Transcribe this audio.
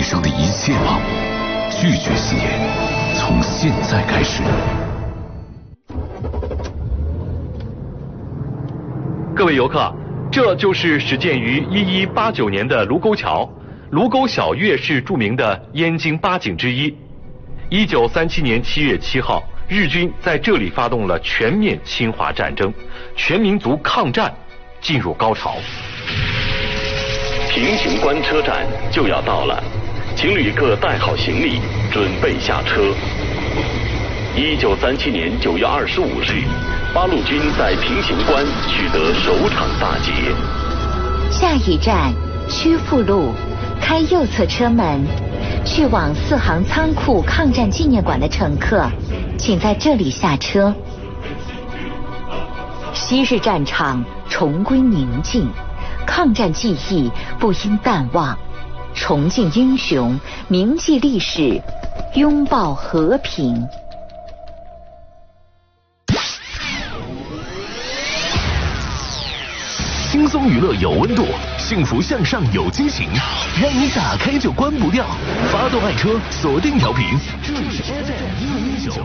上的一切吗？拒绝信念，从现在开始。 各位游客，这就是始建于1189年的卢沟桥。卢沟晓月是著名的燕京八景之一。1937年7月7号，日军在这里发动了全面侵华战争，全民族抗战进入高潮。 平型关车站就要到了，请旅客带好行李，准备下车。1937年9月25日，八路军在平型关取得首场大捷。 下一站曲阜路，开右侧车门，去往四行仓库抗战纪念馆的乘客，请在这里下车。昔日战场重归宁静，抗战记忆不应淡忘，重敬英雄，铭记历史，拥抱和平。 轻松娱乐有温度，幸福向上有激情，让你打开就关不掉。发动爱车，锁定调频，这里是 FM 159。